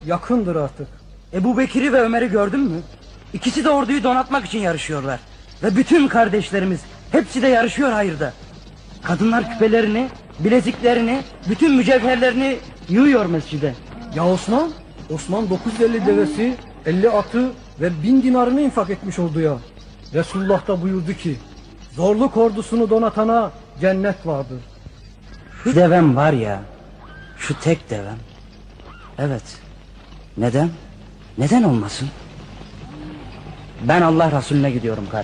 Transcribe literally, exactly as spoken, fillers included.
Yakındır artık. Ebu Bekir'i ve Ömer'i gördün mü? İkisi de orduyu donatmak için yarışıyorlar. Ve bütün kardeşlerimiz hepsi de yarışıyor hayırda. Kadınlar küpelerini, bileziklerini, bütün mücevherlerini yığıyor mescide. Ya Osman? Osman dokuz yüz elli devesi, elli atı ve bin dinarını infak etmiş orduya. Resulullah da buyurdu ki, zorluk ordusunu donatana cennet vardır. Şu devem var ya, şu tek devem. Evet, neden? Neden olmasın? Ben Allah Resulüne gidiyorum kardeşim.